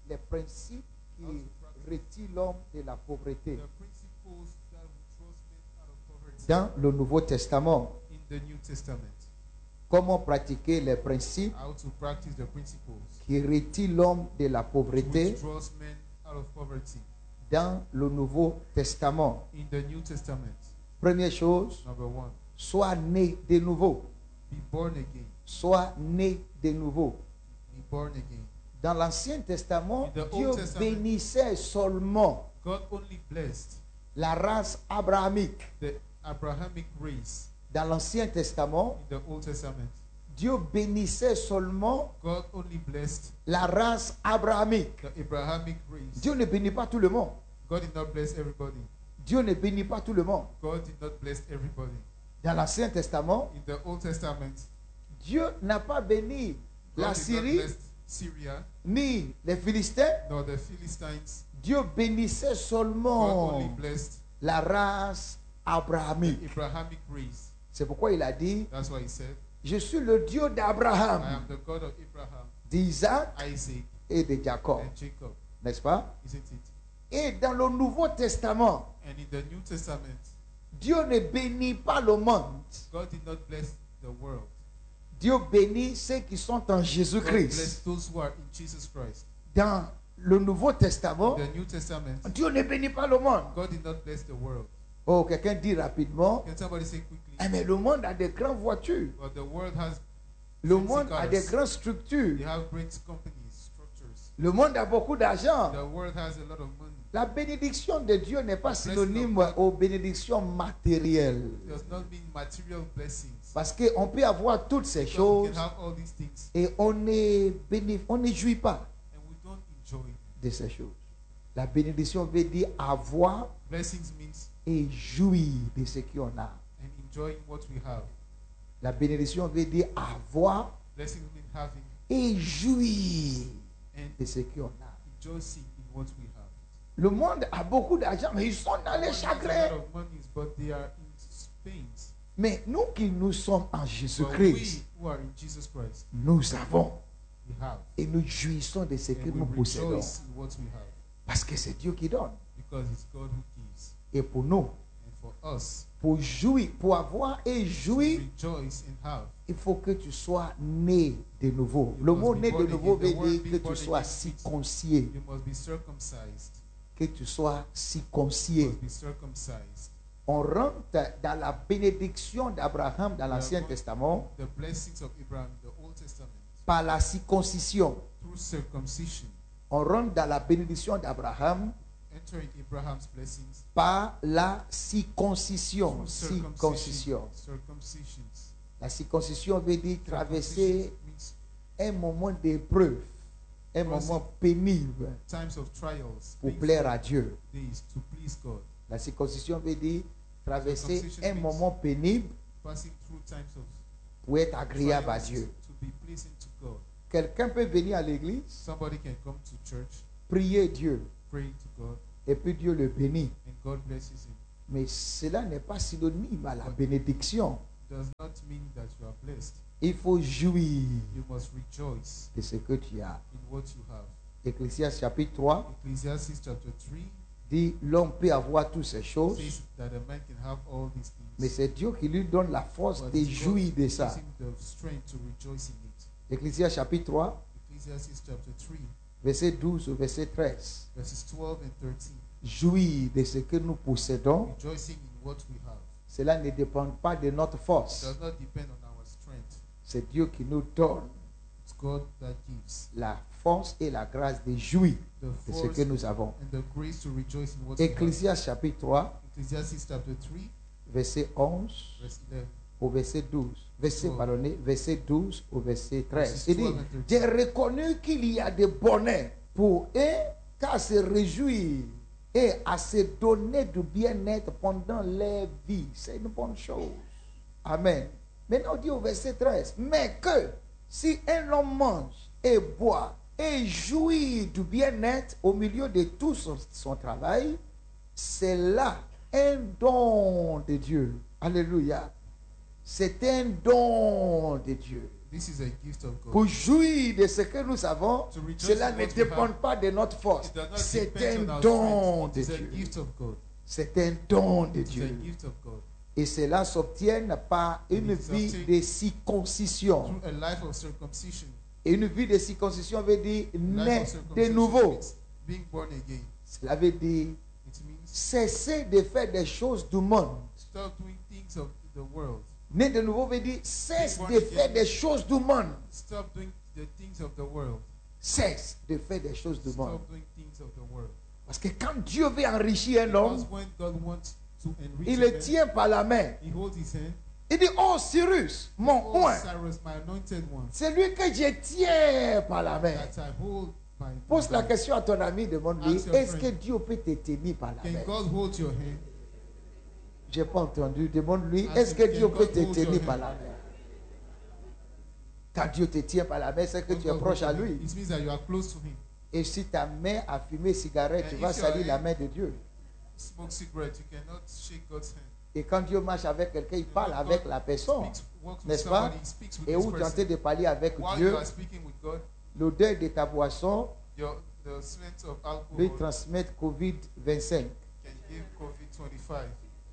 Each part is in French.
les principes qui retirent l'homme de la pauvreté the principles that will trust men out of poverty dans le Nouveau Testament. in the New Testament. Comment pratiquer les principes How to practice the principles qui retirent l'homme de la pauvreté which draws men out of poverty dans le Nouveau Testament. in the New Testament. Première chose, Number one, sois né de nouveau. be born again. Sois né de nouveau. Be born again. Dans l'Ancien Testament, In the Old Dieu Testament, bénissait seulement God only blessed la race abrahamique. the Abrahamic race. Dans l'Ancien Testament, In the Old Testament, Dieu bénissait seulement God only blessed la race abrahamique. the Abrahamic race. Dieu ne bénit pas tout le monde. God did not bless everybody. Dieu ne bénit pas tout le monde. God did not bless everybody. Dans l'Ancien Testament, In the Old Testament, Dieu n'a pas béni God la did not Syrie bless Syria ni les Philistins. nor the Philistines. Dieu bénissait God seulement only blessed la race the abrahamique. Abrahamic race. C'est pourquoi il a dit, That's why he said, je suis le Dieu I d'Abraham, am the God of Abraham, d'Isaac Isaac, et de Jacob. and Jacob. N'est-ce pas? Isn't it? Et dans le Nouveau Testament, And in the New Testament, Dieu ne bénit pas le monde. God did not bless the world. Dieu bénit ceux qui sont en God Jésus-Christ. blessed those who are in Jesus Christ. Dans le Nouveau Testament, In the New Testament, Dieu ne bénit pas le monde. God did not bless the world. Oh, quelqu'un dit rapidement, Can somebody say quickly? eh, mais le monde a de grandes voitures. But the world has, Le fancy monde a cars. de grandes structures. They have great companies, structures. Le monde a beaucoup d'argent. The world has a lot of money. La bénédiction de Dieu n'est pas The blessing synonyme of God aux bénédictions matérielles. does not mean material blessings. Parce qu'on peut avoir toutes ces Because we choses can have all these things et on ne jouit pas and we don't enjoy them. de ces choses. La bénédiction veut dire avoir Blessings means et jouir de ce qu'on a. and enjoying what we have. La bénédiction veut dire avoir Blessings mean having et jouir and de ce qu'on a. rejoicing in what we have. Le monde a beaucoup d'argent, mais ils sont dans les One has a chagrins. lot of monies, but they are in pains. Mais nous qui nous sommes en But Jésus-Christ, we who are in Jesus Christ, nous avons we have. et nous jouissons de ce que And nous we possédons. rejoice in what we have. Parce que c'est Dieu qui donne. Because it's God who gives. Et pour nous, And for us, pour jouir, pour avoir et jouir, rejoice and have. il faut que tu sois né de nouveau. Le mot né de nouveau veut dire que tu sois circoncié. You must be circumcised. Que tu sois You circoncié. must be circumcised. On rentre dans la bénédiction d'Abraham dans l'Ancien Testament The blessings of Abraham in the Old Testament par la circoncision. through circumcision. On rentre dans la bénédiction d'Abraham Entering Abraham's blessings par la circoncision. through Circoncision. Circumcisions. La circoncision veut dire traverser Means un moment d'épreuve, un moment pénible times of trials, pour painful plaire à Dieu. days to please God. La circoncision veut dire traverser Circoncision un means- moment pénible Passing through times of pour être agréable à trials Dieu. to be pleasing to God. Quelqu'un peut venir à l'église, Somebody can come to church, prier Dieu, pray to God, et puis Dieu le bénit. and God blesses him. Mais cela n'est pas synonyme à la bénédiction. Does not mean that you are blessed. Il faut jouir You must rejoice de ce que tu as. in what you have. Ecclésiaste chapitre 3 Ecclesiastes chapter 3 dit l'homme peut avoir toutes ces choses, says that a man can have all these mais things. c'est Dieu qui lui donne la force But de it's jouir God de who ça. gives him the strength to rejoice in it. Ecclésiaste chapitre 3, Ecclesiastes chapter 3, verset 12 au verset 13. verses 12 and 13. Jouir de ce que nous possédons, Rejoicing in what we have. cela ne dépend pas de notre force. Does not depend on our strength. C'est Dieu qui nous donne It's God that gives la force et la grâce de jouir the de ce force que nous avons. and the grace to rejoice in what we have. Ecclésiaste chapitre 3, Ecclesiastes chapter 3, verset 11 verse 11. au verset 12. Verset 12 au verset 13. Il dit, 12 and 13. j'ai reconnu qu'il y a des bonnets pour eux qu'à se réjouir et à se donner du bien-être pendant leur vie. C'est une bonne chose. Amen. Maintenant, on dit au verset 13, mais que si un homme mange et boit et jouit du bien-être au milieu de tout son travail, c'est là un don de Dieu. Alléluia. C'est un don de Dieu. This is a gift of God. Pour jouir de ce que nous avons, To rejoice cela in ne what we dépend have. pas de notre force. It does not C'est depend un on our don strength. de It is a Dieu. gift of God. C'est un don de It is a Dieu. gift of God. Et cela s'obtient par une it is vie obtained de circoncision. Through a life of circumcision. Et une vie de circoncision veut dire Life naître of de circumcision nouveau. means being born again. Cela veut dire It means cesser de faire des choses du monde. stop doing things of the world. Né de nouveau veut dire cesse de faire des choses du monde. Stop doing the things of the world. Cesse de faire des choses du monde. Stop doing things of the world. Parce que quand Dieu veut enrichir un homme, Because when God wants to enrich il a le man, tient par la main. He holds his hand. Il dit, oh Cyrus, mon Oh, oint, Cyrus, my anointed one, c'est lui que je tiens par la main. that I hold by Pose la my question à ton ami, demande-lui, Ask your est-ce que friend. Dieu peut te tenir par la Can main? God hold your hand? J'ai pas entendu. Demande-lui, Ask est-ce que him, Dieu can peut God te hold your tenir hand? par la main? Quand Dieu te tient par la main, c'est que When tu es God proche à holds your lui. hand, it means that you are close to Him. Et si ta main a fumé cigarette, tu And vas if you are salir la in- main de Dieu. Smoke cigarette, you cannot shake God's hand. Et quand Dieu marche avec quelqu'un, il parle avec la personne. Walks with N'est-ce pas? somebody, he speaks with Et this où tu es en train person. de parler avec While Dieu, you are speaking with God, l'odeur de ta boisson the scent of lui alcohol transmet COVID-25. can give COVID-25,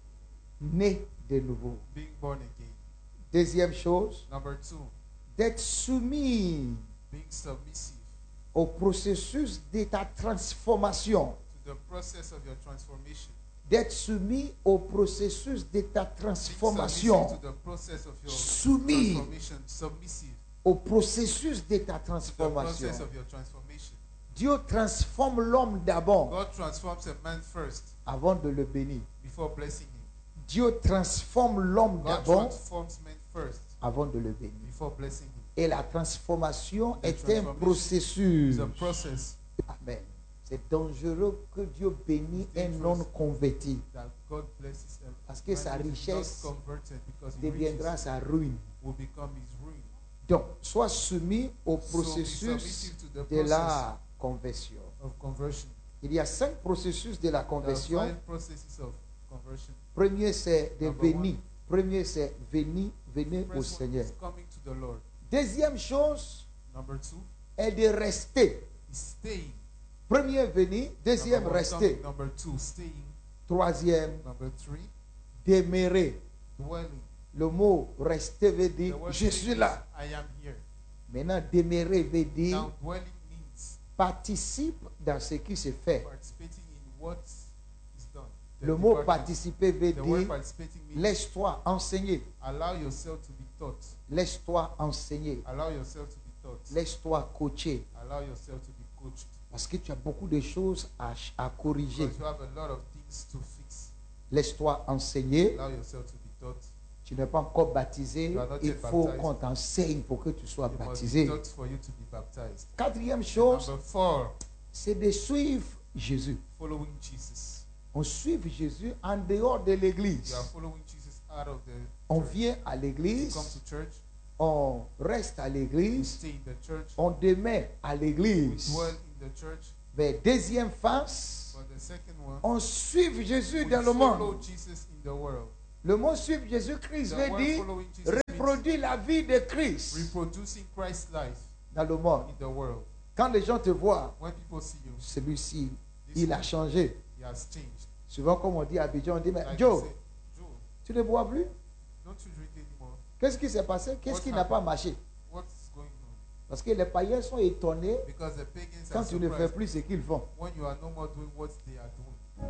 Né de nouveau. being born again. Deuxième chose, Number 2, d'être soumis being submissive au processus de ta transformation. to the process of your transformation. D'être soumis au processus de ta Being transformation. submissive to the process of your Soumis transformation. Submissive au processus de ta to the transformation. process of your transformation. Dieu transforme l'homme d'abord God transforms a man first avant de le bénir. before blessing him. Dieu transforme l'homme God d'abord transforms man first avant de le bénir. before blessing him. Et la transformation The est un transformation processus. It's a process Amen. C'est dangereux que Dieu bénisse un non converti that God blesses him. parce que sa Man who is richesse not converted, because he deviendra riches sa ruine. will become his ruin. Donc, sois soumis au So be processus submissive to the de process la conversion. of conversion. Il y a 5 processus de la There are conversion. 5 processes of conversion. Premier, c'est de Number venir. Premier, c'est venir au First one Seigneur. is coming to the Lord. Deuxième chose Number 2 est de rester. is staying. Premier, venir. Deuxième, Number one, rester. coming. Number 2, staying. Troisième, Number 3, demeurer. dwelling. Le mot rester veut The dire word je staying suis is, là. I am here. Maintenant, demeurer veut dire Now, dwelling means participe dans ce qui se fait. participating in what is done. The Le mot department. participer veut The word dire participating means laisse-toi enseigner. allow yourself to be taught. Laisse-toi enseigner. Allow yourself to be taught. Laisse-toi coacher. Allow yourself to be coached. Parce que tu as beaucoup de choses à corriger. Because you have a lot of things to fix. Laisse-toi enseigner. Allow yourself to be taught. Tu n'es pas encore baptisé. You are not Il yet faut baptized. qu'on t'enseigne pour que tu sois You must be baptisé. taught for you to be baptized. Quatrième chose, Number 4, c'est de suivre Jésus. following Jesus. On suit Jésus en dehors de l'église. You are following Jesus out of the On church. vient à You l'église, come to church. on reste à You l'église, stay in the church. on demeure à We l'église. dwell in the church. Mais deuxième phase, For the second one, on suit Jésus we dans le monde. follow Jesus in the world. Le mot suivre Jésus-Christ The veut word dire following Jesus means reproduire la vie de Christ reproducing Christ's life dans le monde. in the world. Quand les gens te voient, When people see you, celui-ci, this il a one, changé. he has changed. Souvent, comme on dit à Abidjan, on dit, mais Like Joe, you say, Joe, tu ne bois plus? don't you drink anymore? Qu'est-ce qui s'est passé? Qu'est-ce What qui n'a pas happened? marché? What's going on? Parce que les païens sont étonnés Because the pagans quand are tu ne fais surprised plus ce qu'ils font. when you are no more doing what they are doing.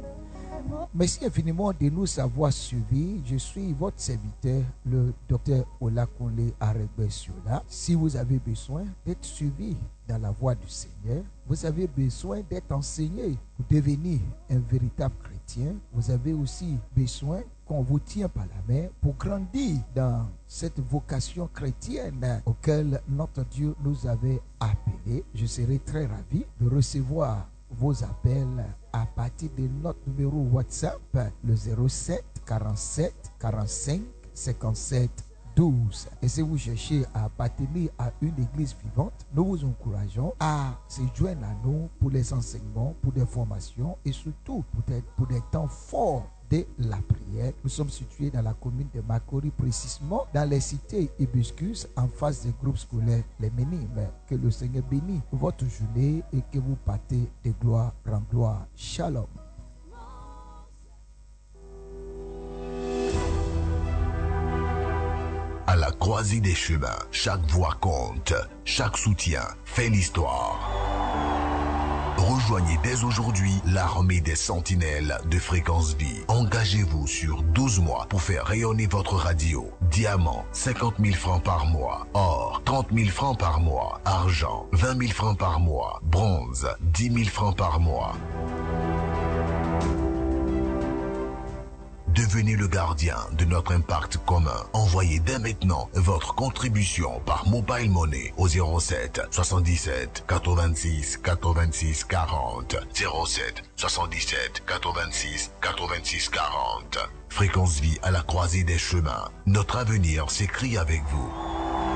Merci infiniment de nous avoir suivis. Je suis votre serviteur, le docteur Olakunle Aregbesiola. Si vous avez besoin d'être suivi dans la voie du Seigneur, vous avez besoin d'être enseigné pour devenir un véritable chrétien. Vous avez aussi besoin qu'on vous tient par la main pour grandir dans cette vocation chrétienne auquel notre Dieu nous avait appelés. Je serai très ravi de recevoir vos appels à partir de notre numéro WhatsApp, le 07 47 45 57 12. Et si vous cherchez à appartenir à une église vivante, nous vous encourageons à se joindre à nous pour les enseignements, pour des formations et surtout pour des temps forts de la prière. Nous sommes situés dans la commune de Makori, précisément dans les cités Hibiscus, en face des groupes scolaires Les Minimes. Que le Seigneur bénisse votre journée et que vous partez de gloire en gloire. Shalom. À la croisée des chemins, chaque voix compte, chaque soutien fait l'histoire. Rejoignez dès aujourd'hui l'armée des sentinelles de Fréquence Vie. Engagez-vous sur 12 mois pour faire rayonner votre radio. Diamant, 50 000 francs par mois. Or, 30 000 francs par mois. Argent, 20 000 francs par mois. Bronze, 10 000 francs par mois. Devenez le gardien de notre impact commun. Envoyez dès maintenant votre contribution par Mobile Money au 07 77 86 86 40. 07 77 86 86 40. Fréquence Vie à la croisée des chemins. Notre avenir s'écrit avec vous.